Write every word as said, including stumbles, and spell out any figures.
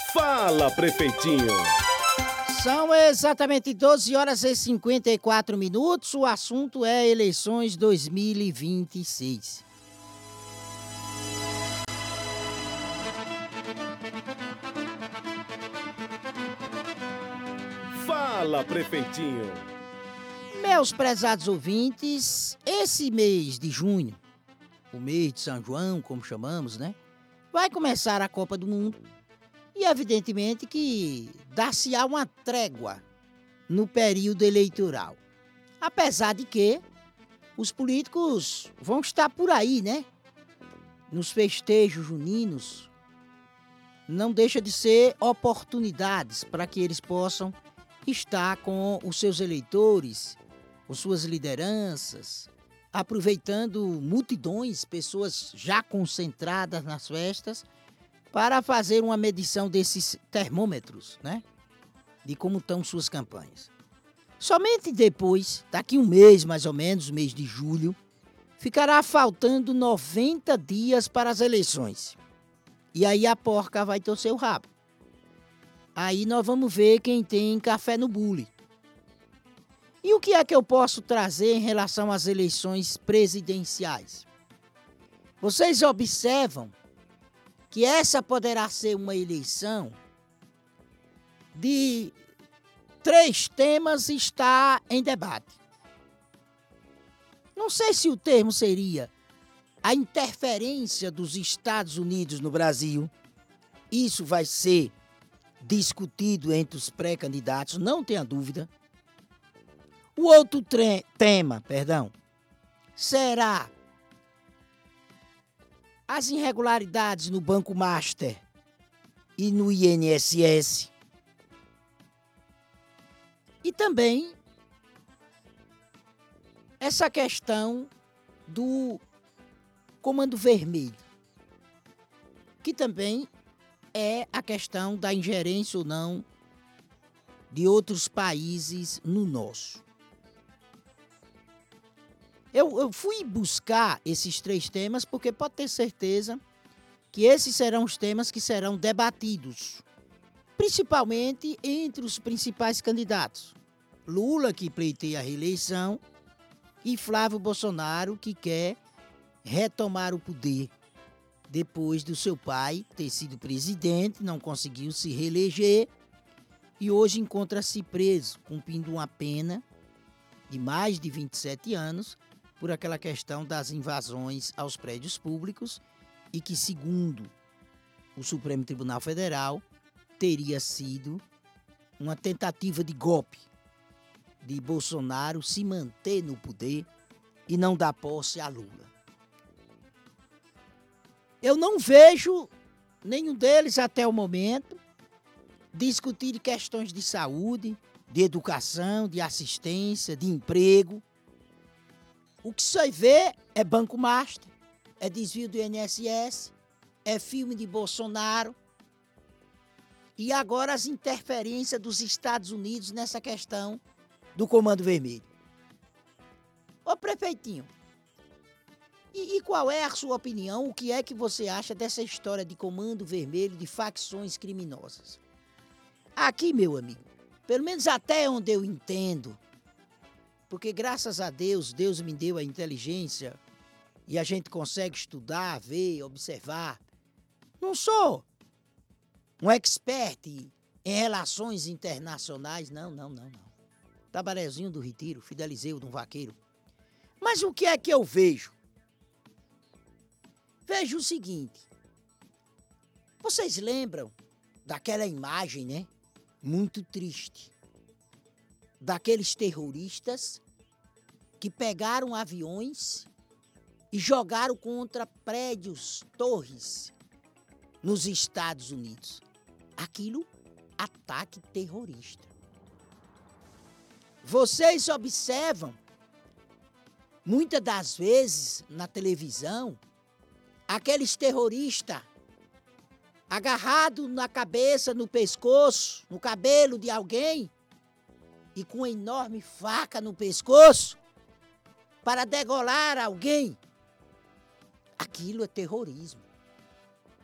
Fala, prefeitinho. São exatamente doze horas e cinquenta e quatro minutos. O assunto é eleições dois mil e vinte e seis. Fala, prefeitinho. Meus prezados ouvintes, esse mês de junho, o mês de São João, como chamamos, né? Vai começar a Copa do Mundo. E evidentemente que dá-se-á uma trégua no período eleitoral. Apesar de que os políticos vão estar por aí, né? Nos festejos juninos. Não deixa de ser oportunidades para que eles possam estar com os seus eleitores, com suas lideranças, aproveitando multidões, pessoas já concentradas nas festas, para fazer uma medição desses termômetros, né? De como estão suas campanhas. Somente depois, daqui um mês mais ou menos, mês de julho, ficará faltando noventa dias para as eleições. E aí a porca vai torcer o rabo. Aí nós vamos ver quem tem café no bule. E o que é que eu posso trazer em relação às eleições presidenciais? Vocês observam que essa poderá ser uma eleição de três temas está em debate. Não sei se o termo seria a interferência dos Estados Unidos no Brasil. Isso vai ser discutido entre os pré-candidatos, não tenha dúvida. O outro tre- tema, perdão, será as irregularidades no Banco Master e no I N S S. E também essa questão do Comando Vermelho, que também é a questão da ingerência ou não de outros países no nosso. Eu, eu fui buscar esses três temas porque pode ter certeza que esses serão os temas que serão debatidos, principalmente entre os principais candidatos. Lula, que pleiteia a reeleição, e Flávio Bolsonaro, que quer retomar o poder depois do seu pai ter sido presidente, não conseguiu se reeleger e hoje encontra-se preso, cumprindo uma pena de mais de vinte e sete anos por aquela questão das invasões aos prédios públicos e que, segundo o Supremo Tribunal Federal, teria sido uma tentativa de golpe de Bolsonaro se manter no poder e não dar posse a Lula. Eu não vejo nenhum deles até o momento discutir questões de saúde, de educação, de assistência, de emprego. O que você vê é Banco Master, é desvio do I N S S, é filme de Bolsonaro e agora as interferências dos Estados Unidos nessa questão do Comando Vermelho. Ô prefeitinho, e, e qual é a sua opinião? O que é que você acha dessa história de Comando Vermelho, de facções criminosas? Aqui, meu amigo, pelo menos até onde eu entendo, porque graças a Deus, Deus me deu a inteligência e a gente consegue estudar, ver, observar. Não sou um expert em relações internacionais, não, não, não, não. Tabarezinho do Retiro, Fidelizeu de um vaqueiro. Mas o que é que eu vejo? Vejo o seguinte. Vocês lembram daquela imagem, né? Muito triste. Daqueles terroristas que pegaram aviões e jogaram contra prédios, torres, nos Estados Unidos. Aquilo, ataque terrorista. Vocês observam, muitas das vezes, na televisão, aqueles terroristas agarrados na cabeça, no pescoço, no cabelo de alguém, e com uma enorme faca no pescoço, para degolar alguém. Aquilo é terrorismo.